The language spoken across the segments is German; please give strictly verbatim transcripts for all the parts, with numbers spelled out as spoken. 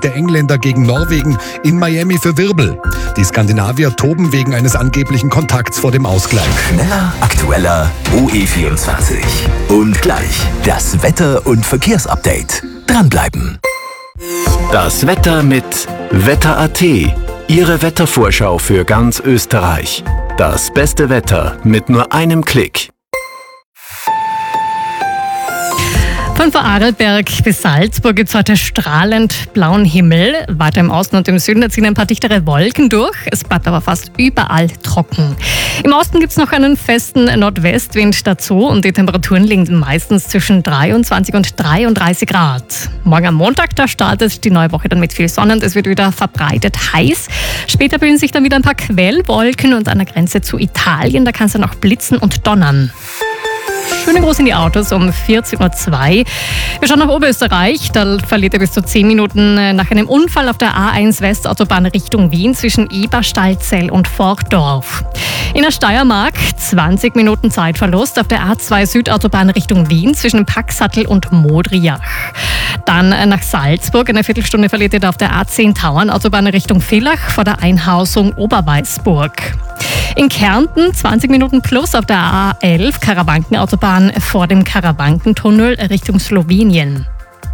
Der Engländer gegen Norwegen, in Miami für Wirbel. Die Skandinavier toben wegen eines angeblichen Kontakts vor dem Ausgleich. Schneller, aktueller, O E vierundzwanzig. Und gleich das Wetter- und Verkehrsupdate. Dranbleiben. Das Wetter mit Wetter Punkt A T. Ihre Wettervorschau für ganz Österreich. Das beste Wetter mit nur einem Klick. Von Vorarlberg bis Salzburg gibt es heute strahlend blauen Himmel. Weiter im Osten und im Süden ziehen ein paar dichtere Wolken durch. Es bleibt aber fast überall trocken. Im Osten gibt es noch einen festen Nordwestwind dazu und die Temperaturen liegen meistens zwischen dreiundzwanzig und dreiunddreißig Grad. Morgen am Montag, da startet die neue Woche dann mit viel Sonne und es wird wieder verbreitet heiß. Später bilden sich dann wieder ein paar Quellwolken und an der Grenze zu Italien, da kann es dann auch blitzen und donnern. Schöne Gruß in die Autos um vierzehn Uhr zwei. Wir schauen nach Oberösterreich. Da verliert er bis zu zehn Minuten nach einem Unfall auf der A eins Westautobahn Richtung Wien zwischen Eberstallzell und Forchdorf. In der Steiermark zwanzig Minuten Zeitverlust auf der A zwei Südautobahn Richtung Wien zwischen Paxattel und Modriach. Dann nach Salzburg. Eine Viertelstunde verliert ihr auf der A zehn Tauern Autobahn Richtung Villach vor der Einhausung Oberweißburg. In Kärnten zwanzig Minuten plus auf der A elf Karawankenautobahn vor dem Karawankentunnel Richtung Slowenien.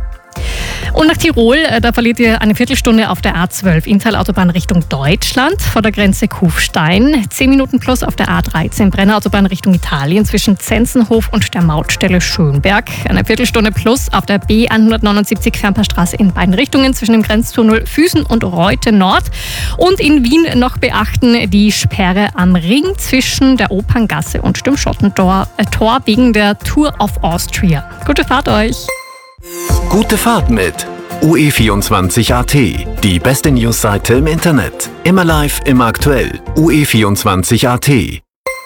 Und nach Tirol, da verliert ihr eine Viertelstunde auf der A zwölf Inntal-Autobahn Richtung Deutschland vor der Grenze Kufstein. zehn Minuten plus auf der A dreizehn Brenner-Autobahn Richtung Italien zwischen Zenzenhof und der Mautstelle Schönberg. Eine Viertelstunde plus auf der B hundertneunundsiebzig Fernpassstraße in beiden Richtungen zwischen dem Grenztunnel Füßen und Reute Nord. Und in Wien noch beachten die Sperre am Ring zwischen der Operngasse und dem Schottentor äh, Tor wegen der Tour of Austria. Gute Fahrt euch! Gute Fahrt mit O E vierundzwanzig Punkt A T. Die beste Newsseite im Internet. Immer live, immer aktuell. O E vierundzwanzig Punkt A T.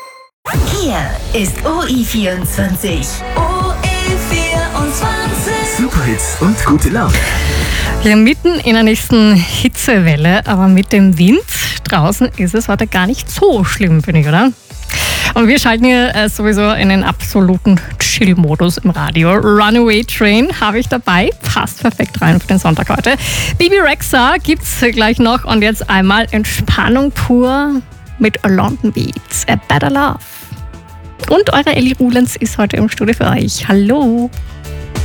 Hier ist O E vierundzwanzig. O E vierundzwanzig. Superhits und gute Laune. Wir sind mitten in der nächsten Hitzewelle, aber mit dem Wind draußen ist es heute gar nicht so schlimm, finde ich, oder? Und wir schalten hier äh, sowieso in den absoluten Chill-Modus im Radio. Runaway Train habe ich dabei. Passt perfekt rein für den Sonntag heute. Bibi Rexha gibt's gleich noch. Und jetzt einmal Entspannung pur mit London Beats. A Better Love. Und eure Ellie Ruhlens ist heute im Studio für euch. Hallo.